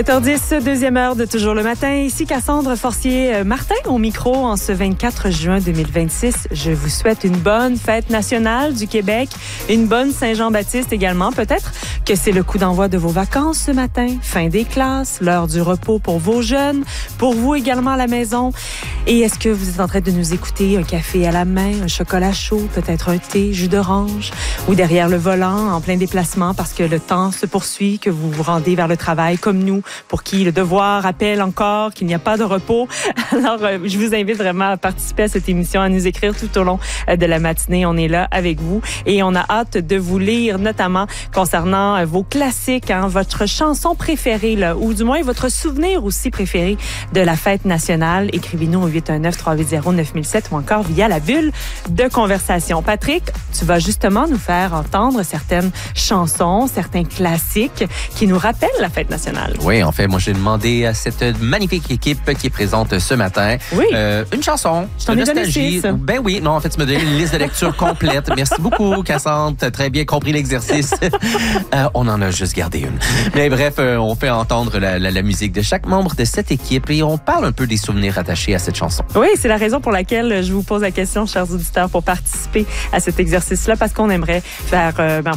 7h10, deuxième heure de Toujours le matin. Ici Cassandre Forcier-Martin au micro en ce 24 juin 2026. Je vous souhaite une bonne fête nationale du Québec, une bonne Saint-Jean-Baptiste également. Peut-être que c'est le coup d'envoi de vos vacances ce matin, fin des classes, l'heure du repos pour vos jeunes, pour vous également à la maison. Et est-ce que vous êtes en train de nous écouter, un café à la main, un chocolat chaud, peut-être un thé, jus d'orange, ou derrière le volant en plein déplacement parce que le temps se poursuit, que vous vous rendez vers le travail comme nous, pour qui le devoir rappelle encore qu'il n'y a pas de repos. Alors, je vous invite vraiment à participer à cette émission, à nous écrire tout au long de la matinée. On est là avec vous et on a hâte de vous lire, notamment concernant vos classiques, votre chanson préférée, là, ou du moins votre souvenir aussi préféré de la fête nationale. Écrivez-nous au 819-380-9007 ou encore via la bulle de conversation. Patrick, tu vas justement nous faire entendre certaines chansons, certains classiques qui nous rappellent la fête nationale. Oui, en fait, moi, j'ai demandé à cette magnifique équipe qui est présente ce matin une chanson de nostalgie. Ben oui, non, en fait, tu m'as donné une liste de lecture complète. Merci beaucoup, Cassandre. T'as très bien compris l'exercice. On en a juste gardé une. Mais bref, on fait entendre la musique de chaque membre de cette équipe et on parle un peu des souvenirs attachés à cette chanson. Oui, c'est la raison pour laquelle je vous pose la question, chers auditeurs, pour participer à cet exercice-là, parce qu'on aimerait faire,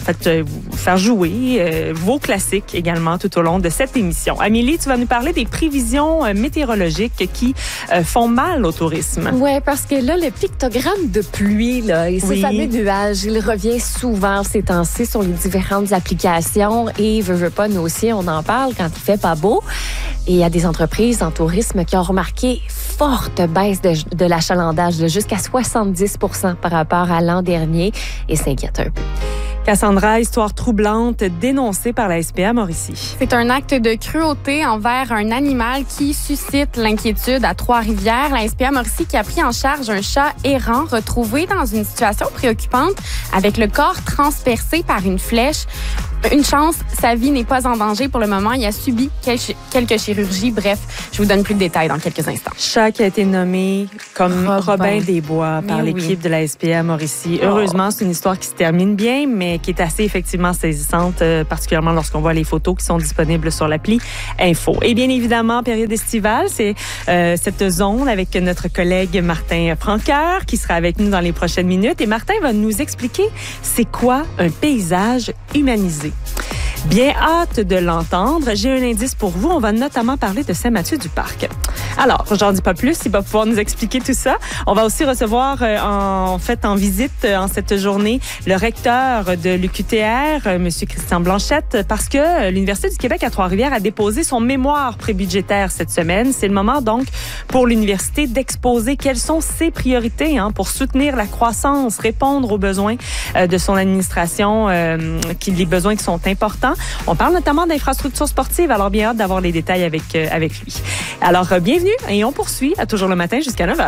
faire jouer vos classiques également tout au long de cette émission. Amélie, tu vas nous parler des prévisions météorologiques qui font mal au tourisme. Oui, parce que là, le pictogramme de pluie, là, et ces fameux nuages, il revient souvent ces temps-ci sur les différentes applications et veut pas, nous aussi, on en parle quand il fait pas beau. Et il y a des entreprises en tourisme qui ont remarqué forte baisse de l'achalandage de jusqu'à 70 % par rapport à l'an dernier et s'inquiètent un peu. Cassandra, histoire troublante dénoncée par la SPA Mauricie. C'est un acte de cruauté envers un animal qui suscite l'inquiétude à Trois-Rivières. La SPA Mauricie qui a pris en charge un chat errant retrouvé dans une situation préoccupante avec le corps transpercé par une flèche. Une chance, sa vie n'est pas en danger pour le moment. Il a subi quelques chirurgies. Bref, je vous donne plus de détails dans quelques instants. Chat qui a été nommé comme Robin des Bois par l'équipe de la SPA Mauricie. Heureusement, c'est une histoire qui se termine bien, mais qui est assez effectivement saisissante, particulièrement lorsqu'on voit les photos qui sont disponibles sur l'appli Info. Et bien évidemment, période estivale, c'est cette zone avec notre collègue Martin Francoeur qui sera avec nous dans les prochaines minutes. Et Martin va nous expliquer c'est quoi un paysage humanisé. Bien hâte de l'entendre. J'ai un indice pour vous. On va notamment parler de Saint-Mathieu-du-Parc. Alors, j'en dis pas plus. Il va pouvoir nous expliquer tout ça. On va aussi recevoir en visite en cette journée le recteur de l'UQTR, M. Christian Blanchette, parce que l'Université du Québec à Trois-Rivières a déposé son mémoire prébudgétaire cette semaine. C'est le moment donc pour l'université d'exposer quelles sont ses priorités pour soutenir la croissance, répondre aux besoins de son administration, les besoins qui sont importants. On parle notamment d'infrastructures sportives, alors bien hâte d'avoir les détails avec lui. Alors, bienvenue et on poursuit à Toujours le matin jusqu'à 9h.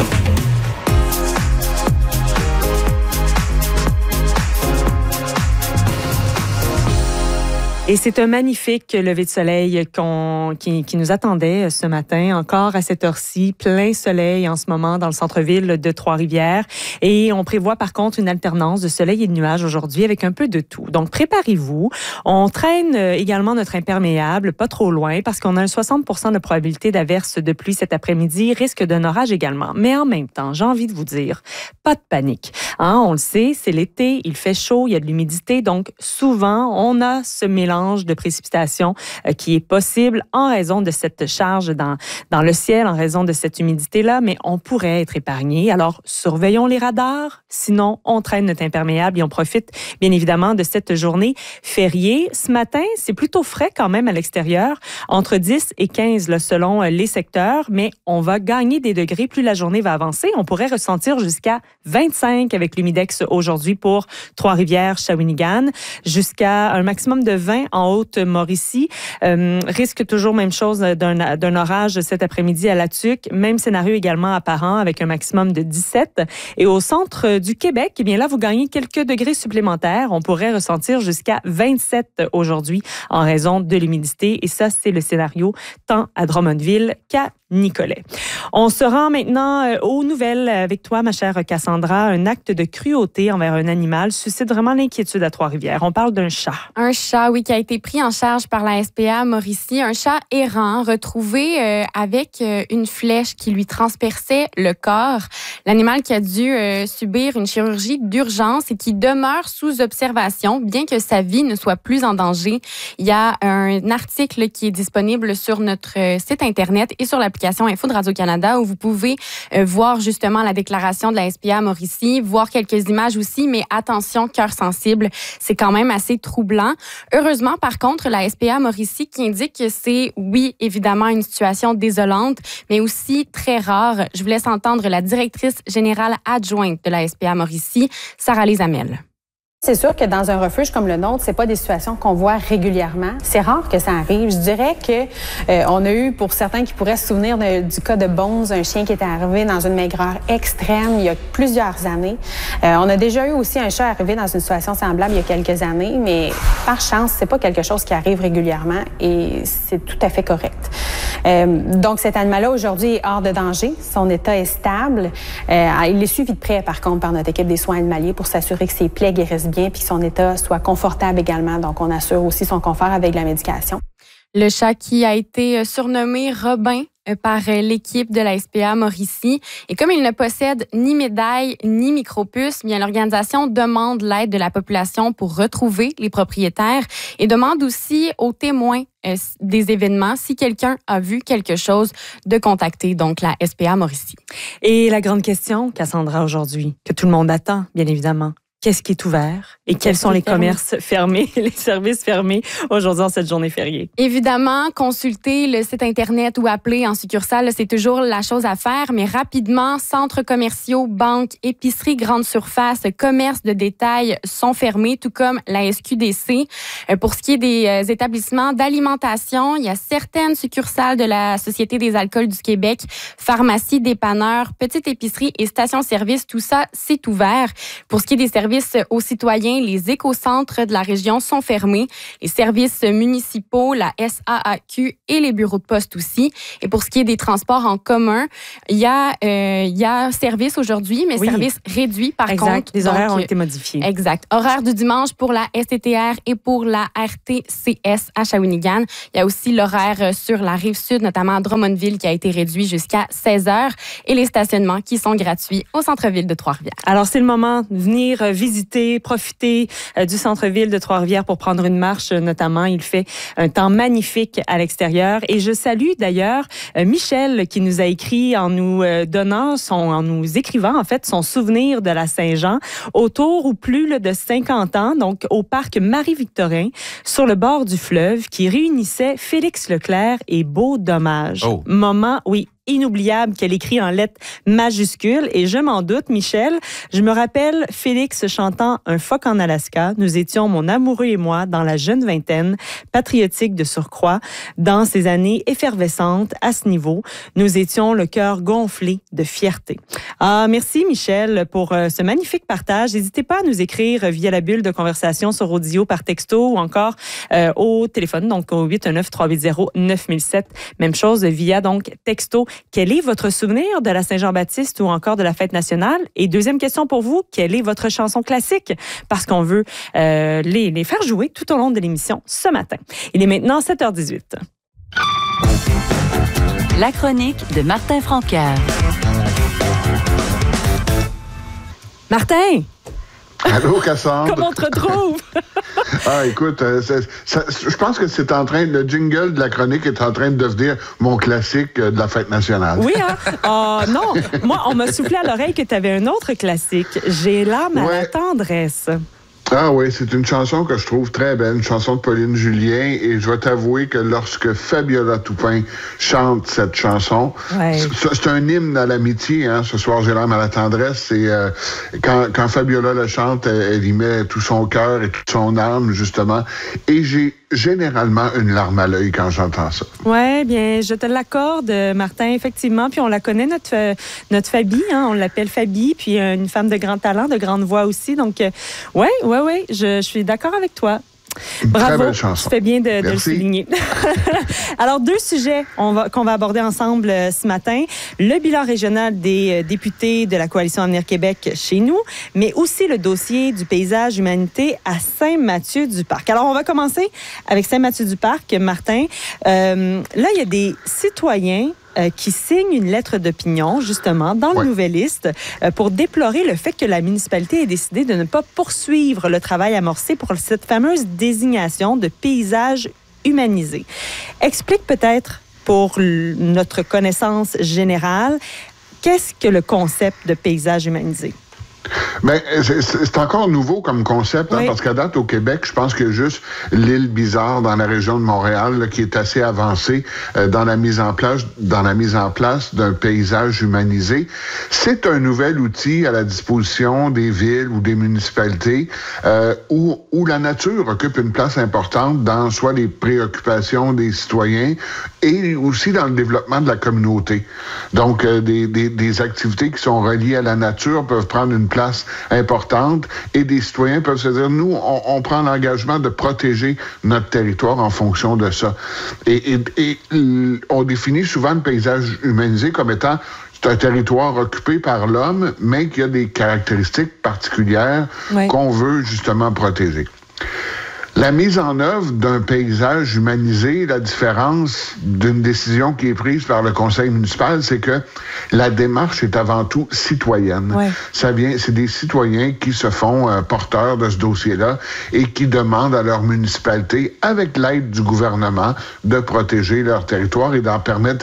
Et c'est un magnifique lever de soleil qui nous attendait ce matin, encore à cette heure-ci, plein soleil en ce moment dans le centre-ville de Trois-Rivières. Et on prévoit par contre une alternance de soleil et de nuages aujourd'hui avec un peu de tout. Donc préparez-vous. On traîne également notre imperméable, pas trop loin, parce qu'on a un 60 % de probabilité d'averse de pluie cet après-midi, risque d'un orage également. Mais en même temps, j'ai envie de vous dire, pas de panique. On le sait, c'est l'été, il fait chaud, il y a de l'humidité, donc souvent on a ce mélange de précipitations qui est possible en raison de cette charge dans le ciel, en raison de cette humidité-là, mais on pourrait être épargné. Alors, surveillons les radars, sinon on traîne notre imperméable et on profite bien évidemment de cette journée fériée. Ce matin, c'est plutôt frais quand même à l'extérieur, entre 10 et 15 là, selon les secteurs, mais on va gagner des degrés plus la journée va avancer. On pourrait ressentir jusqu'à 25 avec l'humidex aujourd'hui pour Trois-Rivières, Shawinigan, jusqu'à un maximum de 20 en Haute-Mauricie. Risque toujours même chose d'un orage cet après-midi à La Tuque. Même scénario également apparent avec un maximum de 17. Et au centre du Québec, eh bien là, vous gagnez quelques degrés supplémentaires. On pourrait ressentir jusqu'à 27 aujourd'hui en raison de l'humidité. Et ça, c'est le scénario tant à Drummondville qu'à Nicolet. On se rend maintenant aux nouvelles avec toi, ma chère Cassandra. Un acte de cruauté envers un animal suscite vraiment l'inquiétude à Trois-Rivières. On parle d'un chat. Un chat, oui, qui a été pris en charge par la SPA Mauricie. Un chat errant retrouvé avec une flèche qui lui transperçait le corps. L'animal qui a dû subir une chirurgie d'urgence et qui demeure sous observation, bien que sa vie ne soit plus en danger. Il y a un article qui est disponible sur notre site Internet et sur l'application Info de Radio-Canada où vous pouvez voir justement la déclaration de la SPA Mauricie, voir quelques images aussi, mais attention, cœur sensible, c'est quand même assez troublant. Heureusement, par contre, la SPA Mauricie qui indique que c'est, oui, évidemment, une situation désolante, mais aussi très rare. Je vous laisse entendre la directrice générale adjointe de la SPA Mauricie, Sarah-Lise Hamel. C'est sûr que dans un refuge comme le nôtre, c'est pas des situations qu'on voit régulièrement. C'est rare que ça arrive. Je dirais que on a eu, pour certains qui pourraient se souvenir du cas de Bones, un chien qui était arrivé dans une maigreur extrême il y a plusieurs années. On a déjà eu aussi un chat arrivé dans une situation semblable il y a quelques années, mais par chance, c'est pas quelque chose qui arrive régulièrement et c'est tout à fait correct. Donc cet animal-là aujourd'hui est hors de danger. Son état est stable. Il est suivi de près, par contre, par notre équipe des soins animaliers pour s'assurer que ses plaies guérissent bien puis que son état soit confortable également. Donc, on assure aussi son confort avec la médication. Le chat qui a été surnommé Robin par l'équipe de la SPA Mauricie. Et comme il ne possède ni médaille ni micropuce, bien l'organisation demande l'aide de la population pour retrouver les propriétaires et demande aussi aux témoins des événements, si quelqu'un a vu quelque chose, de contacter donc la SPA Mauricie. Et la grande question, Cassandra, aujourd'hui, que tout le monde attend, bien évidemment. Qu'est-ce qui est ouvert et quels sont les commerces fermés, les services fermés aujourd'hui en cette journée fériée? Évidemment, consulter le site Internet ou appeler en succursale, c'est toujours la chose à faire, mais rapidement, centres commerciaux, banques, épiceries, grandes surfaces, commerces de détail sont fermés, tout comme la SQDC. Pour ce qui est des établissements d'alimentation, il y a certaines succursales de la Société des alcools du Québec, pharmacies, dépanneurs, petites épiceries et stations-service, tout ça, c'est ouvert. Pour ce qui est des services aux citoyens, les écocentres de la région sont fermés. Les services municipaux, la SAAQ et les bureaux de poste aussi. Et pour ce qui est des transports en commun, il y a service aujourd'hui, mais service réduit par contre. Exact. Les horaires ont été modifiés. Exact. Horaire du dimanche pour la STTR et pour la RTCS à Shawinigan. Il y a aussi l'horaire sur la Rive-Sud, notamment à Drummondville, qui a été réduit jusqu'à 16 heures et les stationnements qui sont gratuits au centre-ville de Trois-Rivières. Alors, c'est le moment de venir visiter, profiter du centre-ville de Trois-Rivières pour prendre une marche, notamment. Il fait un temps magnifique à l'extérieur. Et je salue d'ailleurs Michel qui nous a écrit en nous en nous écrivant en fait son souvenir de la Saint-Jean autour ou plus de 50 ans, donc au parc Marie-Victorin, sur le bord du fleuve, qui réunissait Félix Leclerc et Beau Dommage. Oh. Moment, oui, inoubliable qu'elle écrit en lettres majuscules. Et je m'en doute, Michel, je me rappelle Félix chantant Un phoque en Alaska. Nous étions, mon amoureux et moi, dans la jeune vingtaine, patriotique de surcroît, dans ces années effervescentes à ce niveau. Nous étions le cœur gonflé de fierté. Ah, merci Michel pour ce magnifique partage. N'hésitez pas à nous écrire via la bulle de conversation sur audio par texto ou encore au téléphone, donc au 819-380-9007. Même chose via donc texto. Quel est votre souvenir de la Saint-Jean-Baptiste ou encore de la fête nationale? Et deuxième question pour vous, quelle est votre chanson classique? Parce qu'on veut les faire jouer tout au long de l'émission ce matin. Il est maintenant 7h18. La chronique de Martin Francaire. Martin! Allô, Cassandre? Comment on te retrouve? Ah, écoute, je pense que le jingle de la chronique est en train de devenir mon classique de la fête nationale. Oui, hein? Non, moi, on m'a soufflé à l'oreille que tu avais un autre classique. J'ai l'âme à la tendresse. Ah oui, c'est une chanson que je trouve très belle, une chanson de Pauline Julien, et je vais t'avouer que lorsque Fabiola Toupin chante cette chanson, c'est un hymne à l'amitié, hein. Ce soir, j'ai l'âme à la tendresse, et quand Fabiola le chante, elle y met tout son cœur et toute son âme, justement, et j'ai généralement une larme à l'œil quand j'entends ça. Oui, bien, je te l'accorde, Martin, effectivement. Puis on la connaît, notre Fabi, hein, on l'appelle Fabi, puis une femme de grand talent, de grande voix aussi. Donc, oui, je suis d'accord avec toi. Bravo, très belle chanson. Tu fais bien de le souligner. Alors, 2 sujets qu'on va aborder ensemble ce matin. Le bilan régional des députés de la Coalition Avenir Québec chez nous, mais aussi le dossier du paysage humanité à Saint-Mathieu-du-Parc. Alors, on va commencer avec Saint-Mathieu-du-Parc, Martin. Là, il y a des citoyens qui signe une lettre d'opinion, justement, dans le Nouvelliste, pour déplorer le fait que la municipalité ait décidé de ne pas poursuivre le travail amorcé pour cette fameuse désignation de paysage humanisé. Explique peut-être, pour notre connaissance générale, qu'est-ce que le concept de paysage humanisé? Bien, c'est encore nouveau comme concept, parce qu'à date, au Québec, je pense qu'il y a juste l'île Bizarre dans la région de Montréal là, qui est assez avancée dans la mise en place d'un paysage humanisé. C'est un nouvel outil à la disposition des villes ou des municipalités où la nature occupe une place importante dans soit les préoccupations des citoyens et aussi dans le développement de la communauté. Donc, des activités qui sont reliées à la nature peuvent prendre une place importante et des citoyens peuvent se dire, nous, on prend l'engagement de protéger notre territoire en fonction de ça. Et on définit souvent le paysage humanisé comme étant c'est un territoire occupé par l'homme, mais qui a des caractéristiques particulières qu'on veut justement protéger. La mise en œuvre d'un paysage humanisé, la différence d'une décision qui est prise par le conseil municipal, c'est que la démarche est avant tout citoyenne. C'est des citoyens qui se font porteurs de ce dossier-là et qui demandent à leur municipalité, avec l'aide du gouvernement, de protéger leur territoire et d'en permettre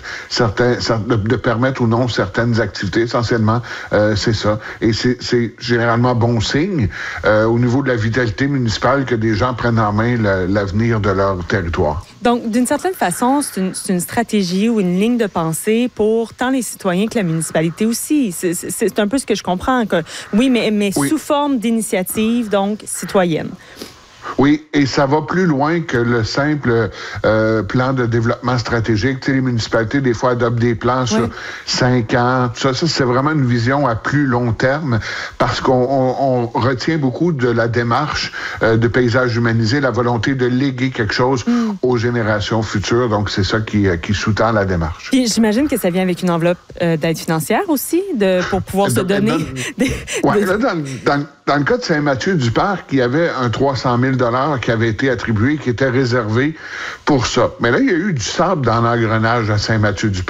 de permettre ou non certaines activités. Essentiellement, c'est ça. Et c'est généralement bon signe au niveau de la vitalité municipale que des gens prennent en main l'avenir de leur territoire. Donc, d'une certaine façon, c'est une stratégie ou une ligne de pensée pour tant les citoyens que la municipalité aussi. C'est un peu ce que je comprends. Mais sous forme d'initiative, donc citoyenne. Oui, et ça va plus loin que le simple plan de développement stratégique. Tu sais, les municipalités, des fois, adoptent des plans sur 5 ans. Ça, c'est vraiment une vision à plus long terme parce qu'on retient beaucoup de la démarche de paysage humanisé, la volonté de léguer quelque chose aux générations futures. Donc, c'est ça qui sous-tend la démarche. Puis, j'imagine que ça vient avec une enveloppe d'aide financière aussi pour pouvoir se donner... Dans le cas de Saint-Mathieu-du-Parc, il y avait un 300 000 qui avait été attribué, qui était réservé pour ça. Mais là, il y a eu du sable dans l'engrenage à Saint-Mathieu-du-Parc.